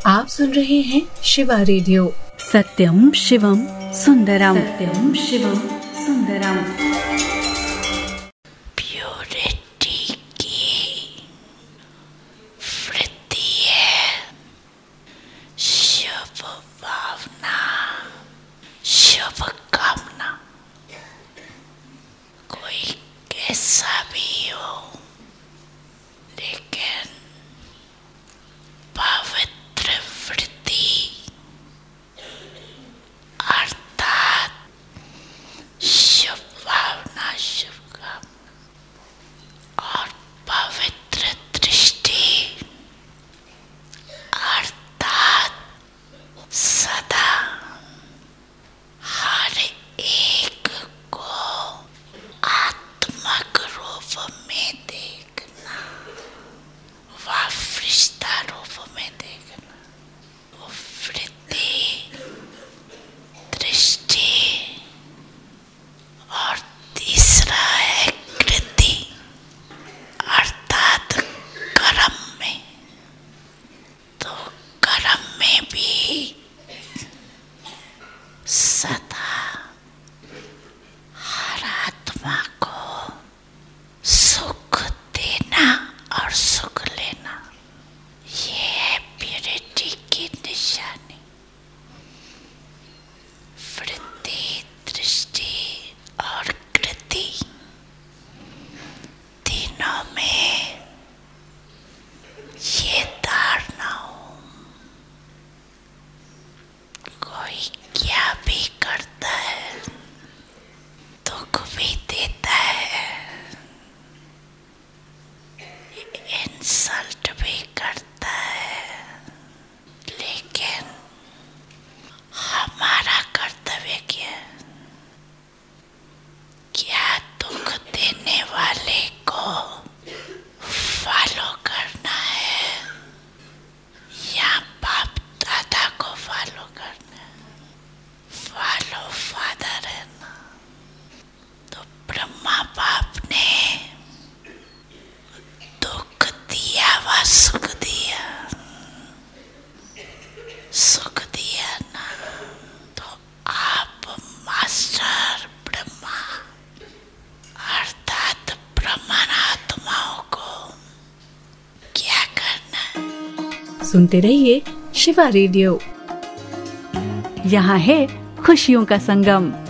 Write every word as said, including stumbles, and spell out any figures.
आप सुन रहे हैं शिवा रेडियो। सत्यम शिवम सुंदरम, सत्यम शिवम सुंदरम। प्योरिटी की वृद्धि है, शुभ भावना, शुभ कामना। कोई कैसा भी हो, लेकिन पवित्र वृद्धि अर्थात शुभ भावना, शुभ कामना और पवित्र दृष्टि अर्थात सदा हर एक को आत्मक रूप में देखना, व फरिश्ता रूप में देखना, वो वृद्धि, दृष्टि। और तीसरा है कृति अर्थात कर्म में। तो कर्म में भी सदा हर आत्मा को सुख देना और सुख लेना, ये है प्योरिटी की निशानी। वृद्धि, दृष्टि और कृति तीनों में ये धारणा हो, कोई क्या भी करता है, दुख भी देता है, इंसल्ट भी करता है, लेकिन हमारा कर्तव्य क्या है? क्या दुख देने वाले को फॉलो करना है या बाप दादा को फॉलो करना है? फॉलो फादर है ना। तो ब्रह्मा बाप ने दुख दिया व सुख दिया, सुख दिया ना। तो आप मास्टर ब्रह्मा अर्थात ब्रह्मात्माओं को क्या करना है? सुनते रहिए शिवा रेडियो। यहाँ है खुशियों का संगम।